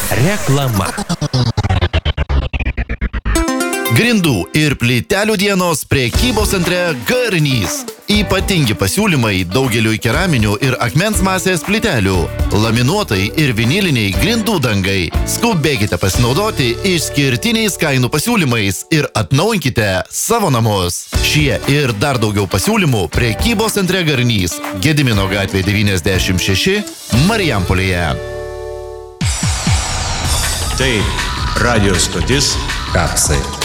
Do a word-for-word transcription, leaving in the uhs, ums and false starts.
Reklama. Grindų ir plytelių dienos prekybos centre Garnys. Ypatingi pasiūlymai daugeliui keraminių ir akmens masės plytelių, laminuotai ir viniliniai grindų dangai. Skubėkite pasinaudoti išskirtiniais kainų pasiūlymais ir atnaujinkite savo namus. Šie ir dar daugiau pasiūlymų prekybos centre Garnys, Gedimino gatvė devyniasdešimt šeši, Marijampolėje. Tai radio stotis Kapsai.